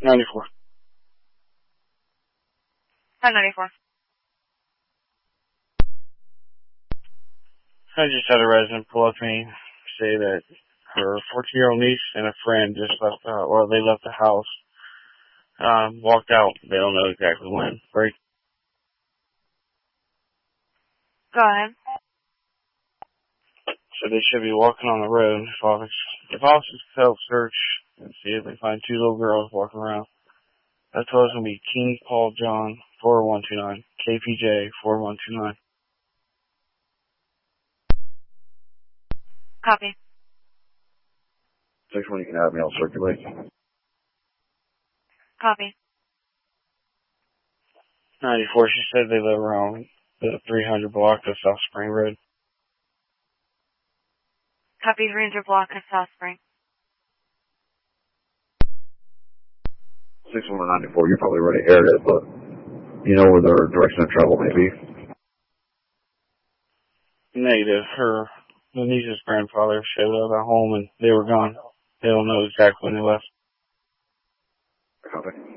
94. Hi, 94. I just had a resident pull up to me, say that her 14-year-old niece and a friend just left, they left the house, walked out. They don't know exactly when. Break. Go ahead. So they should be walking on the road. If officers could help search and see if they find two little girls walking around. That total is going to be King Paul John 4129, KPJ 4129. Copy. 6-1, you can have me, I'll circulate. Copy. 94, she said they live around the 300 block of South Spring Road. Copy, 300 block of South Spring. 6-1-94, you're probably already aired it, but you know where their direction of travel may be? Negative. The niece's grandfather showed up at home and they were gone. They don't know exactly when they left. Copy.